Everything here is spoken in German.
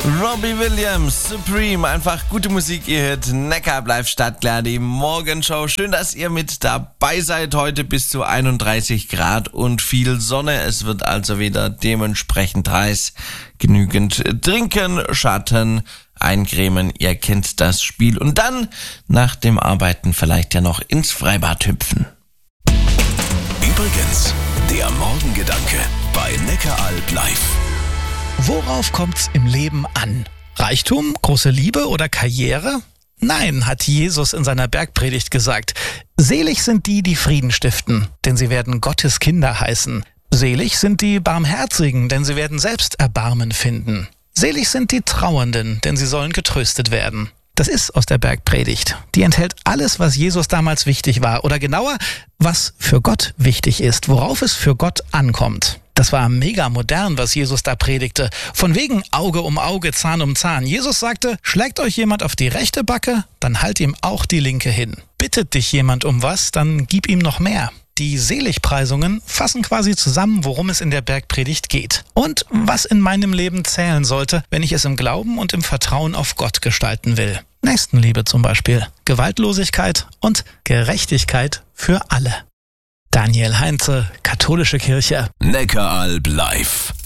Robbie Williams, Supreme, einfach gute Musik, ihr hört Neckar bleibt stadtklar, die Morgenshow. Schön, dass ihr mit dabei seid, heute bis zu 31 Grad und viel Sonne. Es wird also wieder dementsprechend heiß. Genügend trinken, Schatten, eincremen, ihr kennt das Spiel. Und dann nach dem Arbeiten vielleicht ja noch ins Freibad hüpfen. Übrigens, der Morgengedanke bei Neckaralb live. Worauf kommt's im Leben an? Reichtum, große Liebe oder Karriere? Nein, hat Jesus in seiner Bergpredigt gesagt. Selig sind die, die Frieden stiften, denn sie werden Gottes Kinder heißen. Selig sind die Barmherzigen, denn sie werden selbst Erbarmen finden. Selig sind die Trauernden, denn sie sollen getröstet werden. Das ist aus der Bergpredigt. Die enthält alles, was Jesus damals wichtig war. Oder genauer, was für Gott wichtig ist, worauf es für Gott ankommt. Das war mega modern, was Jesus da predigte. Von wegen Auge um Auge, Zahn um Zahn. Jesus sagte, schlägt euch jemand auf die rechte Backe, dann halt ihm auch die linke hin. Bittet dich jemand um was, dann gib ihm noch mehr. Die Seligpreisungen fassen quasi zusammen, worum es in der Bergpredigt geht. Und was in meinem Leben zählen sollte, wenn ich es im Glauben und im Vertrauen auf Gott gestalten will. Nächstenliebe zum Beispiel, Gewaltlosigkeit und Gerechtigkeit für alle. Daniel Heinze, Katholische Kirche. Neckaralb live.